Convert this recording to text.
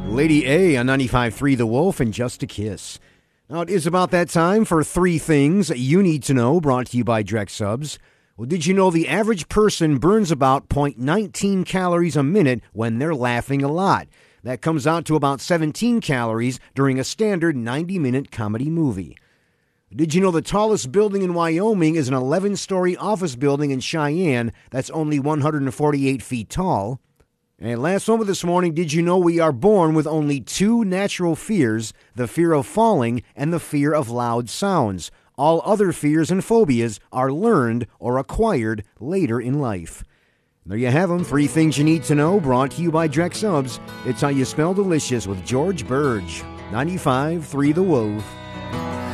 Lady A on 95.3 The Wolf and Just a Kiss. Now, it is about that time for three things you need to know, brought to you by Drex Subs. Well, did you know the average person burns about 0.19 calories a minute when they're laughing a lot? That comes out to about 17 calories during a standard 90-minute comedy movie. Did you know the tallest building in Wyoming is an 11-story office building in Cheyenne that's only 148 feet tall? And last one this morning, did you know we are born with only two natural fears, the fear of falling and the fear of loud sounds? All other fears and phobias are learned or acquired later in life. There you have them, three things you need to know, brought to you by Drex Subs. It's how you spell delicious with George Burge. 95.3 The Wolf.